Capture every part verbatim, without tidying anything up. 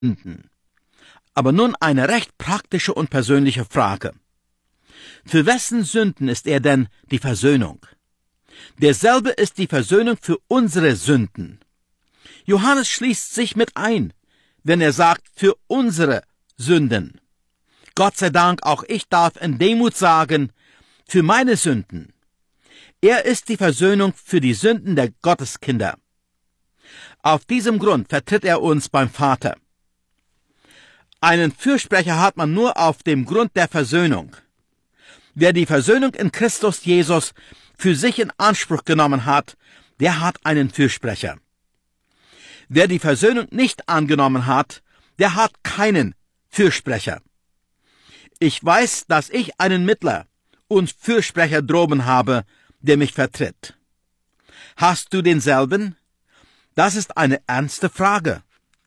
Sünden. Aber nun eine recht praktische und persönliche Frage. Für wessen Sünden ist er denn die Versöhnung? Derselbe ist die Versöhnung für unsere Sünden. Johannes schließt sich mit ein, wenn er sagt, für unsere Sünden. Gott sei Dank, auch ich darf in Demut sagen, für meine Sünden. Er ist die Versöhnung für die Sünden der Gotteskinder. Auf diesem Grund vertritt er uns beim Vater. Einen Fürsprecher hat man nur auf dem Grund der Versöhnung. Wer die Versöhnung in Christus Jesus für sich in Anspruch genommen hat, der hat einen Fürsprecher. Wer die Versöhnung nicht angenommen hat, der hat keinen Fürsprecher. Ich weiß, dass ich einen Mittler und Fürsprecher droben habe, der mich vertritt. Hast du denselben? Das ist eine ernste Frage.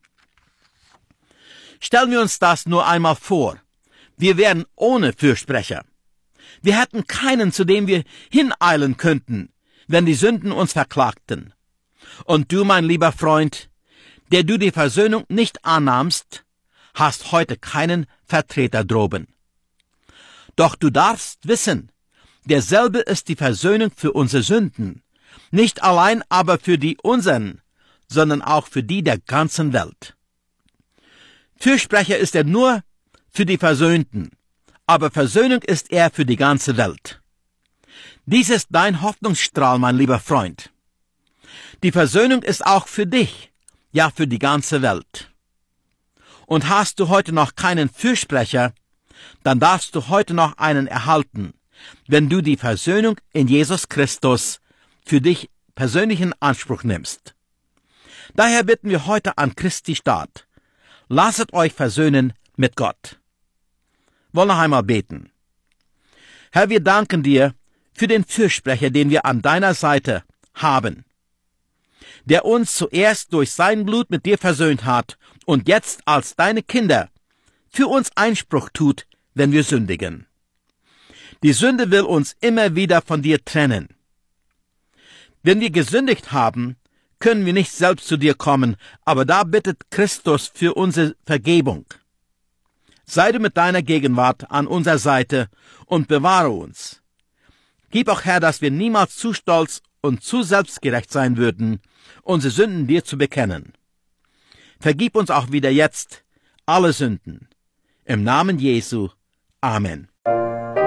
Stellen wir uns das nur einmal vor. Wir wären ohne Fürsprecher. Wir hätten keinen, zu dem wir hineilen könnten, wenn die Sünden uns verklagten. Und du, mein lieber Freund, der du die Versöhnung nicht annahmst, hast heute keinen Vertreter droben. Doch du darfst wissen, derselbe ist die Versöhnung für unsere Sünden, nicht allein aber für die unseren, sondern auch für die der ganzen Welt. Fürsprecher ist er nur für die Versöhnten, aber Versöhnung ist er für die ganze Welt. Dies ist dein Hoffnungsstrahl, mein lieber Freund. Die Versöhnung ist auch für dich, ja für die ganze Welt. Und hast du heute noch keinen Fürsprecher, dann darfst du heute noch einen erhalten, wenn du die Versöhnung in Jesus Christus für dich persönlich in Anspruch nimmst. Daher bitten wir heute an Christi Staat, lasset euch versöhnen mit Gott. Wollen noch einmal beten. Herr, wir danken dir für den Fürsprecher, den wir an deiner Seite haben, der uns zuerst durch sein Blut mit dir versöhnt hat und jetzt als deine Kinder für uns Einspruch tut, wenn wir sündigen. Die Sünde will uns immer wieder von dir trennen. Wenn wir gesündigt haben, können wir nicht selbst zu dir kommen, aber da bittet Christus für unsere Vergebung. Sei du mit deiner Gegenwart an unserer Seite und bewahre uns. Gib auch, Herr, dass wir niemals zu stolz und zu selbstgerecht sein würden, unsere Sünden dir zu bekennen. Vergib uns auch wieder jetzt alle Sünden. Im Namen Jesu. Amen.